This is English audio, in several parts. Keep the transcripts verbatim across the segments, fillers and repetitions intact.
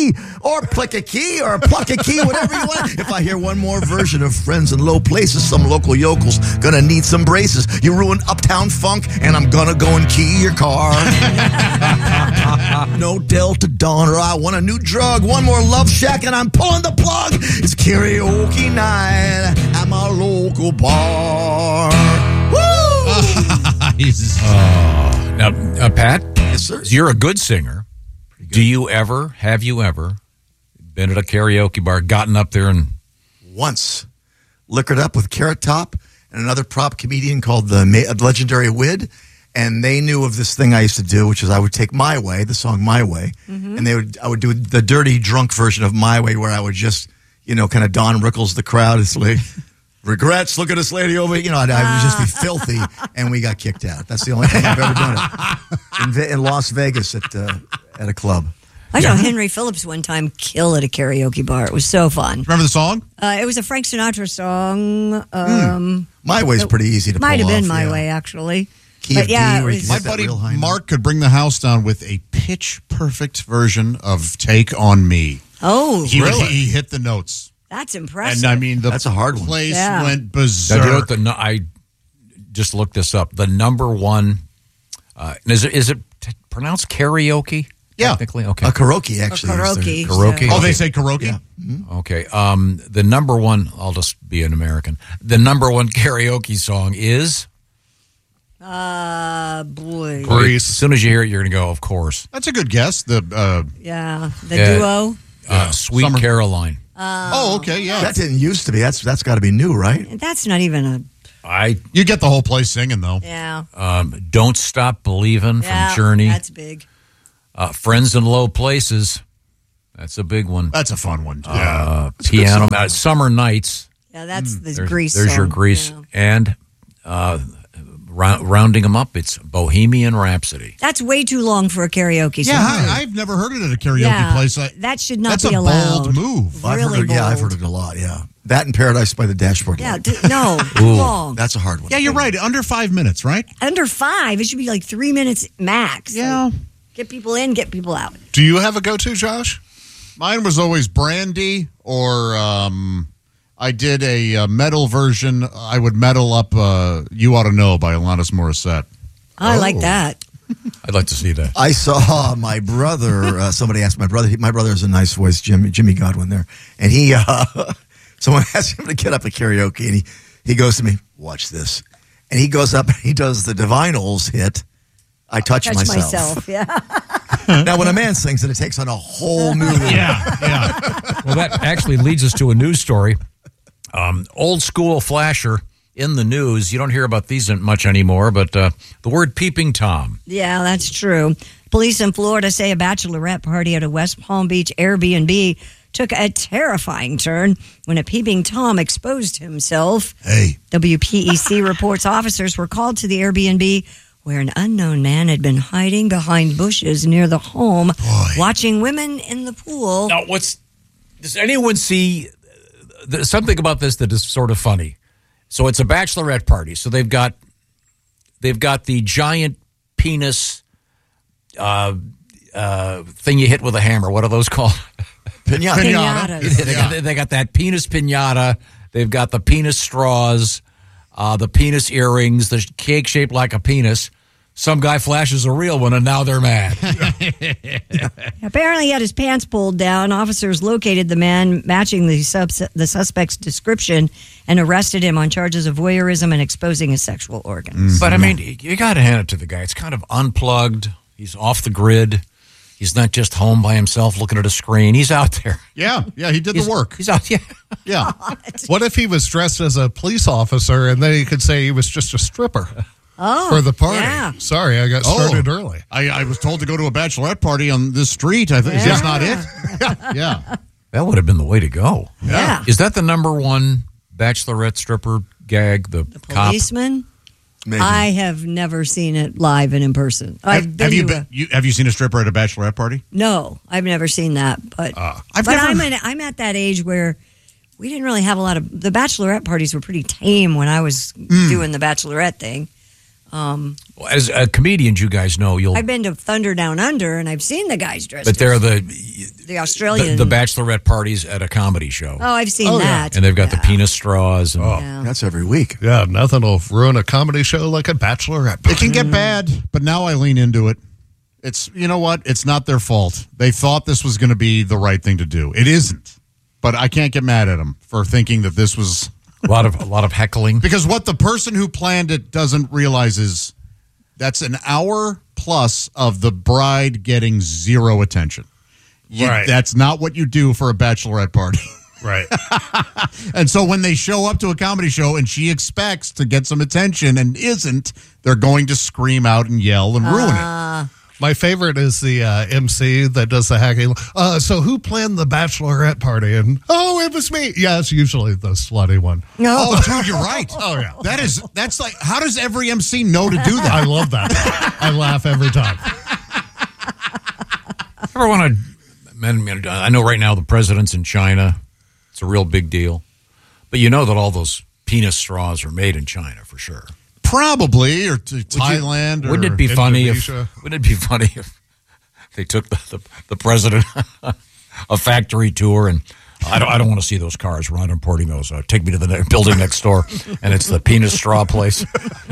key, or plick a key, or pluck a key, whatever you want. If I hear one more version of Friends in Low Places, some local yokel's gonna need some braces. You ruin Uptown Funk, and I'm gonna go and key your car. No Delta Dawn, or I want a new drug. One more Love Shack, and I'm pulling the plug. It's karaoke night at my local bar. Oh. Now, uh, Pat, yes, sir. You're a good singer. Good. Do you ever, have you ever been at a karaoke bar, gotten up there and... Once. Liquored up with Carrot Top and another prop comedian called the Ma- legendary Wid, and they knew of this thing I used to do, which is I would take My Way, the song My Way, mm-hmm. and they would I would do the dirty drunk version of My Way, where I would just, you know, kind of Don Rickles the crowd. It's like... Regrets, look at this lady over here. You know, I'd, I would just be filthy, and we got kicked out. That's the only time I've ever done it. In, Ve- in Las Vegas at uh, at a club. I saw Henry Phillips one time kill at a karaoke bar. It was so fun. Remember the song? Uh, it was a Frank Sinatra song. Um, mm. My Way's pretty easy to pull off. Might have been My yeah. Way, actually. Key but of yeah, D, where you was, can my hit that buddy real high Mark note. could bring the house down with a pitch-perfect version of Take On Me. Oh, he, really? He hit the notes. That's impressive. And I mean, the That's a hard one. place Yeah. went berserk. Now, you know what the, no, I just looked this up. The number one, uh, is it, is it t- pronounced karaoke? Yeah. Technically? Okay. A karaoke, actually. Or is there. karaoke. Karaoke? Yeah. Oh, they say karaoke? Yeah. Mm-hmm. Okay. Um, the number one, I'll just be an American. The number one karaoke song is? Uh, boy. Grease. As soon as you hear it, you're going to go, of course. That's a good guess. The uh, Yeah, the Yeah. duo. Uh, Sweet Summer- Caroline. Oh, okay, yeah. That didn't used to be. That's That's got to be new, right? That's not even a. I You get the whole place singing, though. Yeah. um, Don't Stop Believing yeah, from Journey. That's big. Uh, Friends in Low Places. That's a big one. That's a fun one. Yeah. Uh, piano. Uh, Summer Nights. Yeah, that's the There's, Grease there's your song. Grease. Yeah. And uh, rou- rounding them up, it's Bohemian Rhapsody. That's way too long for a karaoke song. yeah, I, I've never heard it at a karaoke Yeah, place. I, that should not that's be a allowed. bold move. I've Really heard it, yeah, I've bold. heard it a lot, yeah. That and Paradise by the Dashboard Yeah, Light. d- no, too long. That's a hard one. Yeah, you're right. Under five minutes, right? Under five, it should be like three minutes max. Yeah. Like, get people in, get people out. Do you have a go-to, Josh? Mine was always Brandy, or um, I did a, uh metal version. I would metal up uh, You Ought to Know by Alanis Morissette. I like that. I'd like to see that. I saw my brother. Uh, somebody asked my brother. He, my brother has a nice voice, Jimmy Jimmy Godwin there, and he. Uh, someone asked him to get up at karaoke, and he he goes to me, "Watch this," and he goes up and he does the Divinyls hit. I touch, Touch myself. myself. Yeah. Now, when a man sings it, it takes on a whole new. Yeah, yeah. Well, that actually leads us to a news story. Um, old school flasher in the news. You don't hear about these much anymore, but uh, the word peeping Tom. Yeah, that's true. Police in Florida say a bachelorette party at a West Palm Beach Airbnb took a terrifying turn when a peeping Tom exposed himself. Hey. W P E C reports officers were called to the Airbnb where an unknown man had been hiding behind bushes near the home, Boy. watching women in the pool. Now, what's does anyone see th- something about this that is sort of funny? So it's a bachelorette party. So they've got they've got the giant penis uh, uh, thing you hit with a hammer. What are those called? Pinata. Pinatas. they, got, they got that penis pinata. They've got the penis straws, uh, the penis earrings, the cake shaped like a penis. Some guy flashes a real one, and now they're mad. Apparently, he had his pants pulled down. Officers located the man matching the, subs- the suspect's description and arrested him on charges of voyeurism and exposing his sexual organs. But, I mean, you got to hand it to the guy. It's kind of unplugged. He's off the grid. He's not just home by himself looking at a screen. He's out there. Yeah, yeah, he did He's, the work. He's out, yeah. Yeah. What if he was dressed as a police officer and then he could say he was just a stripper Oh, for the party? yeah. Sorry, I got started early. I, I was told to go to a bachelorette party on this street. I th- Is this not it? Yeah. That would have been the way to go. Yeah. Is that the number one bachelorette stripper gag? The, cop? Policeman? Maybe. I have never seen it live and in person. I've Have, been have you to been? a- You, have you seen a stripper at a bachelorette party? No, I've never seen that. But Uh, I've but never- I'm in, I'm at that age where we didn't really have a lot of the bachelorette parties were pretty tame when I was Hmm. doing the bachelorette thing. Um, As uh, comedians, you guys know you'll. I've been to Thunder Down Under, and I've seen the guys dressed. But they're as the the the, Australian. the bachelorette parties at a comedy show, oh, I've seen Oh, yeah. that. and they've got the Yeah. penis straws. And, Yeah. That's every week. Yeah, nothing will ruin a comedy show like a bachelorette It party. can get bad, but now I lean into it. It's, you know what? It's not their fault. They thought this was going to be the right thing to do. It isn't. But I can't get mad at them for thinking that this was a lot of a lot of heckling. because what the person who planned it doesn't realize is that's an hour plus of the bride getting zero attention. You- Right. That's not what you do for a bachelorette party. Right. And so when they show up to a comedy show and she expects to get some attention and isn't, they're going to scream out and yell and ruin it. My favorite is the uh, M C that does the hacking. Uh, so who planned the bachelorette party? And oh, it was me. Yeah, it's usually the slutty one. No. Oh, dude, you're right. Oh, yeah. That is, that's like, how does every M C know to do that? I love that. I laugh every time. Ever want to? I know right now the president's in China. It's a real big deal, but you know that all those penis straws are made in China for sure. Probably, or to Thailand. or Wouldn't it be funny if? Indonesia. Wouldn't it be funny if they took the the, the president a factory tour and I don't I don't want to see those cars. We're not importing those. Uh, take me to the ne- building next door, and it's the penis straw place.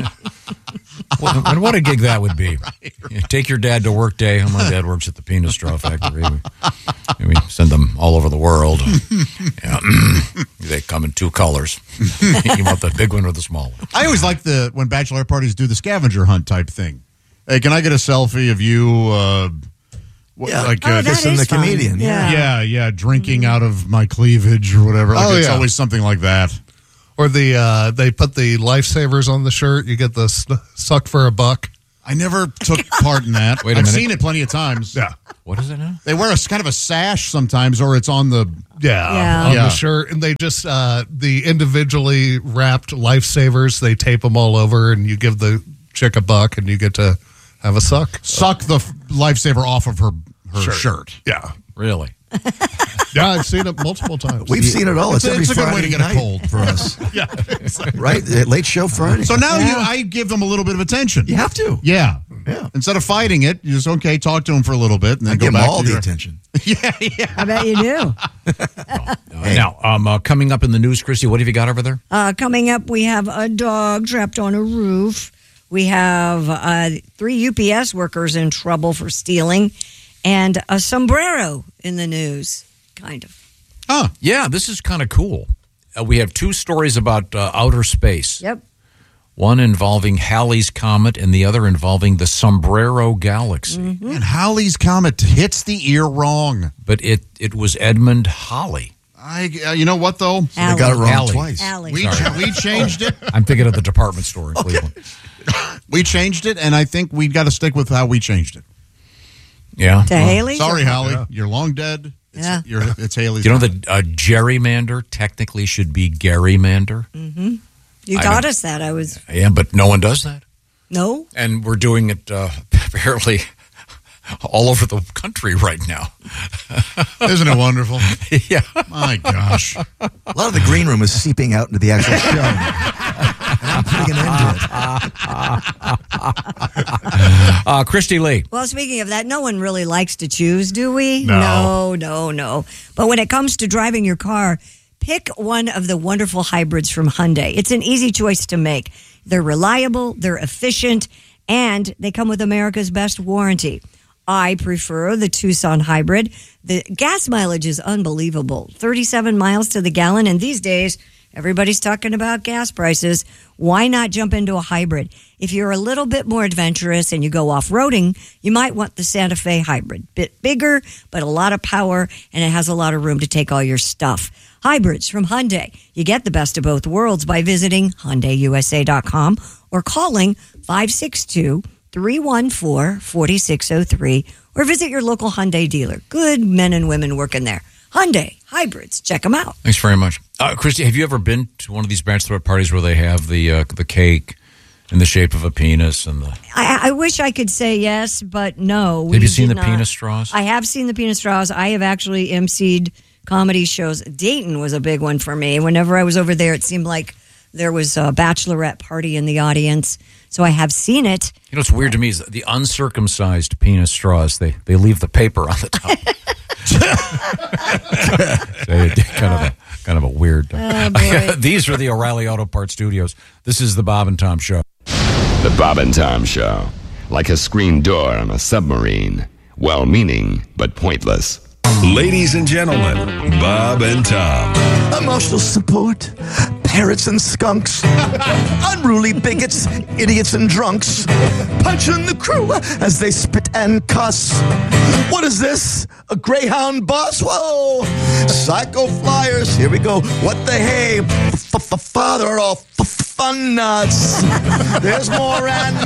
What, and what a gig that would be! You take your dad to work day. My dad works at the penis straw factory. We, we send them all over the world. Yeah. They come in two colors. You want the big one or the small one? I always like the when bachelorette parties do the scavenger hunt type thing. Hey, can I get a selfie of you? Uh, what, Yeah. like Oh, uh, that kissing is the fun. comedian, yeah. yeah, yeah, drinking out of my cleavage or whatever. Like Oh, it's yeah. always something like that. Or the uh, they put the lifesavers on the shirt. You get the s- suck for a buck. I never took part in that. Wait a I've minute. seen it plenty of times. Yeah. What is it now? They wear a kind of a sash sometimes, or it's on the. Yeah, Yeah. on Yeah. the shirt, and they just uh, the individually wrapped lifesavers. They tape them all over, and you give the chick a buck, and you get to have a suck. Suck the f- lifesaver off of her her shirt. Yeah, Really? yeah, I've seen it multiple times. We've seen it all. It's, It's a- every it's a good way to Friday get a night cold. for us, yeah, right? The Late Show Friday. So now Yeah. you, I give them a little bit of attention. you have to. Yeah. Yeah. Instead of fighting it, you just okay, talk to them for a little bit, and then I go give them back all to the your, attention. Yeah, yeah. I bet you do. Uh, Now, um, uh, coming up in the news, Christy, what have you got over there? Uh, coming up, we have a dog trapped on a roof. We have uh, three U P S workers in trouble for stealing, and a sombrero in the news, kind of. Huh. Yeah, this is kind of cool. Uh, we have two stories about uh, outer space. Yep. One involving Halley's Comet and the other involving the Sombrero Galaxy. And Halley's Comet hits the ear wrong. But it, it was Edmund Halley. I, uh, you know what though? They got it wrong Alley. twice. Alley. We ch- we changed it. I'm thinking of the department store in Cleveland. We changed it, and I think we've got to stick with how we changed it. Yeah. To Haley? Sorry, Hallie, you're long dead. It's, Yeah. you're, it's Haley's. Do you know Comet. that uh, gerrymander technically should be Garymander? You I taught know. us that. I was, Yeah, but no one does that. no? And we're doing it uh, apparently all over the country right now. Isn't it wonderful? Yeah. My gosh. A lot of the green room is seeping out into the actual show. And I'm putting an end to it. Uh, Christy Lee. Well, speaking of that, no one really likes to choose, do we? No. no, no, no. But when it comes to driving your car, pick one of the wonderful hybrids from Hyundai. It's an easy choice to make. They're reliable, they're efficient, and they come with America's best warranty. I prefer the Tucson hybrid. The gas mileage is unbelievable, thirty-seven miles to the gallon, and these days everybody's talking about gas prices. Why not jump into a hybrid? If you're a little bit more adventurous and you go off-roading, you might want the Santa Fe hybrid. Bit bigger, but a lot of power, and it has a lot of room to take all your stuff. Hybrids from Hyundai. You get the best of both worlds by visiting Hyundai U S A dot com or calling five six two, three one four, four six zero three or visit your local Hyundai dealer. Good men and women working there. Hyundai Hybrids. Check them out. Thanks very much. Uh, Christy, have you ever been to one of these bachelorette parties where they have the uh, the cake in the shape of a penis and the? I, I wish I could say yes, but no. Have we you seen did the not. penis straws? I have seen the penis straws. I have actually emceed comedy shows. Dayton was a big one for me. Whenever I was over there, it seemed like there was a bachelorette party in the audience. So I have seen it. You know what's weird to me is the uncircumcised penis straws. They they leave the paper on the top. kind of a kind of a weird. Oh, boy. These are the O'Reilly Auto Parts Studios. This is the Bob and Tom Show. The Bob and Tom Show. Like a screen door on a submarine. Well-meaning, but pointless. Ladies and gentlemen, Bob and Tom. Emotional support, parrots and skunks, unruly bigots, idiots and drunks, punching the crew as they spit and cuss. What is this? A Greyhound bus? Whoa! Psycho flyers, here we go. What the hey? Father of fun nuts. There's more and